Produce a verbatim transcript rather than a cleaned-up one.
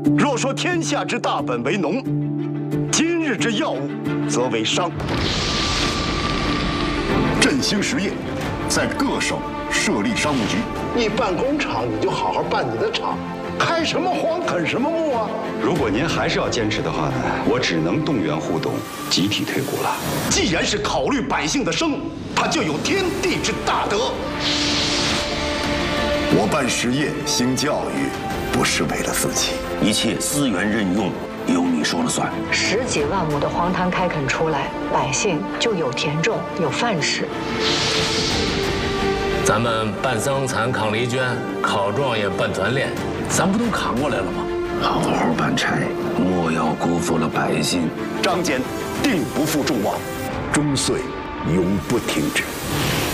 若说天下之大本为农，今日之要务则为商。振兴实业，在各省设立商务局。 你办工厂，你就好好办你的厂，开什么荒啃什么牧啊！ 如果您还是要坚持的话呢，我只能动员互动，集体退股了。 既然是考虑百姓的生，他就有天地之大德。我办实业、兴教育，不是为了自己， 一切资源任用由你说了算。 十几万亩的荒滩开垦出来，百姓就有田种，有饭吃。 咱们办桑蚕、扛犁圈、考状元、办团练，咱不都扛过来了吗？ 好好办差，莫要辜负了百姓。 张俭定不负众望， 终岁永不停止。